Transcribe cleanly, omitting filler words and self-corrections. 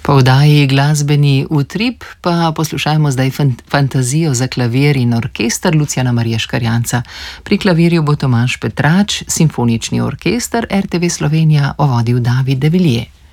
Po oddaji Glasbeni utrip pa poslušajmo zdaj fantazijo za klavir in orkester Lucijana Marija Škarjanca. Pri klavirju bo Tomaž Petrač, simfonični orkester RTV Slovenija vodil David de Villiers.